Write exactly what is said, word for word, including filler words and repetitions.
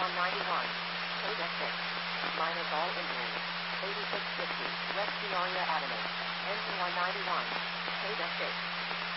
one ninety-one. Code S six. Minus all injuries. eighty-six fifty. West Peoria Avenue. N P one ninety-one. Code S six.